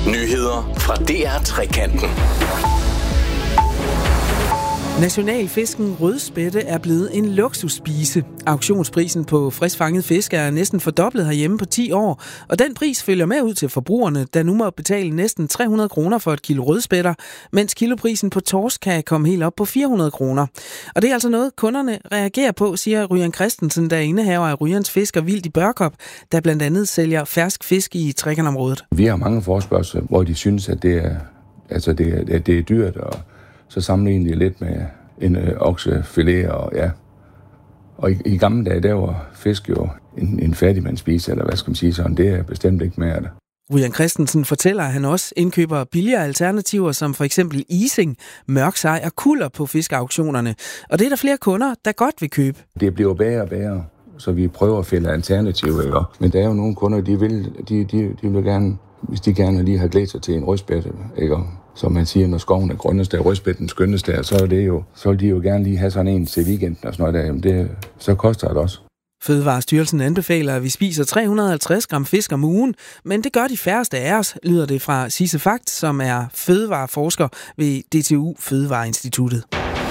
Nyheder fra DR Trekanten. Nationalfisken rødspætte er blevet en luksusspise. Auktionsprisen på friskfanget fisk er næsten fordoblet herhjemme på 10 år, og den pris følger med ud til forbrugerne, der nu må betale næsten 300 kroner for et kilo rødspætter, mens kiloprisen på torsk kan komme helt op på 400 kroner. Og det er altså noget, kunderne reagerer på, siger Ryan Christensen, der er indehaver af Ryans Fisk og Vildt i Børkop, der blandt andet sælger fersk fisk i Trekantområdet. Vi har mange forespørgsler, hvor de synes, at det er dyrt, og så sammenligner de lidt med en oksefilet, og i gamle dage, der var fisk jo en fattigmandsspise, eller hvad skal man sige sådan, det er bestemt ikke mere af det. Ryan Christensen fortæller, at han også indkøber billigere alternativer, som for eksempel ising, mørksej og kulder på fiskeauktionerne. Og det er der flere kunder, der godt vil købe. Det bliver bedre og bedre, så vi prøver at finde alternativer, ikke? Men der er jo nogle kunder, de vil gerne, hvis de gerne lige har glædt sig til en rødspætte, ikke? Som man siger, når skoven er grønnest, og rødspætten skønnest der, så vil de jo gerne lige have sådan en til weekenden og sådan noget der. Jamen så koster det også. Fødevarestyrelsen anbefaler, at vi spiser 350 gram fisk om ugen, men det gør de færreste af os, lyder det fra Sisse Fagt, som er fødevareforsker ved DTU Fødevareinstituttet.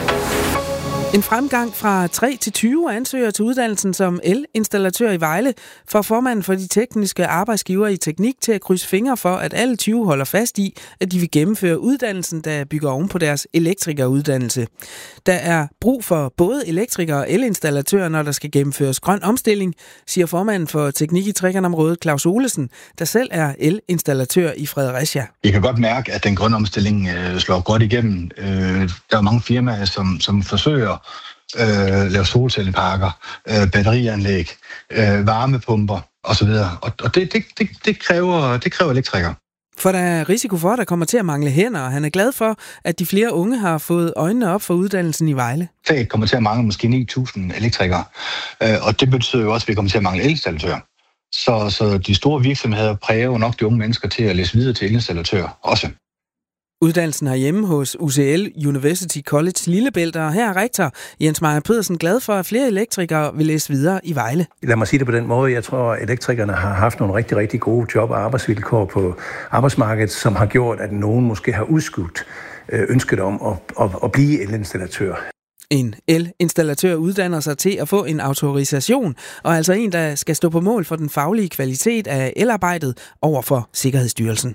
En fremgang fra 3 til 20 ansøgere til uddannelsen som elinstallatør i Vejle får formanden for de tekniske arbejdsgivere i teknik til at krydse fingre for, at alle 20 holder fast i, at de vil gennemføre uddannelsen, der bygger oven på deres elektrikeruddannelse. Der er brug for både elektrikere og elinstallatører, når der skal gennemføres grøn omstilling, siger formanden for teknik i Trekantområdet Claus Olesen, der selv er elinstallatør i Fredericia. Jeg kan godt mærke, at den grønne omstilling slår godt igennem. Der er mange firmaer, som forsøger lave solcelleparker, batterianlæg, varmepumper osv. Og det kræver elektrikere. For der er risiko for, at der kommer til at mangle hænder, og han er glad for, at de flere unge har fået øjnene op for uddannelsen i Vejle. Faget kommer til at mangle måske 9.000 elektrikere, og det betyder jo også, at vi kommer til at mangle elinstallatører. Så de store virksomheder præger jo nok de unge mennesker til at læse videre til elinstallatører også. Uddannelsen herhjemme hos UCL University College Lillebælt, og her er rektor Jens Meyer Pedersen glad for, at flere elektrikere vil læse videre i Vejle. Lad mig sige det på den måde. Jeg tror, at elektrikerne har haft nogle rigtig, rigtig gode job- og arbejdsvilkår på arbejdsmarkedet, som har gjort, at nogen måske har udskudt ønsket om at blive elinstallatør. En elinstallatør uddanner sig til at få en autorisation, og altså en, der skal stå på mål for den faglige kvalitet af elarbejdet over for Sikkerhedsstyrelsen.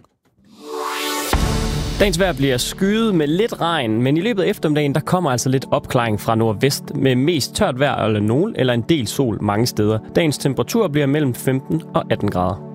Dagens vejr bliver skyet med lidt regn, men i løbet af eftermiddagen der kommer altså lidt opklaring fra nordvest med mest tørt vejr eller en del sol mange steder. Dagens temperatur bliver mellem 15 og 18 grader.